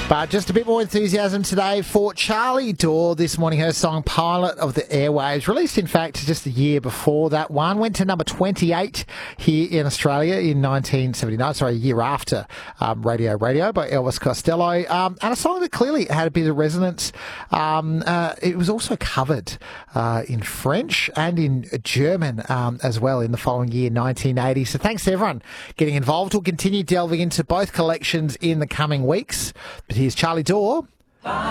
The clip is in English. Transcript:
But just a bit more enthusiasm today for Charlie Dore this morning. Her song Pilot of the Airwaves, released in fact just a year before that one, went to number 28 here in Australia in 1979, a year after Radio by Elvis Costello, and a song that clearly had a bit of resonance. It was also covered in French and in German as well in the following year, 1980. So thanks to everyone getting involved. We'll continue delving into both collections in the coming weeks. But here's Charlie Dore.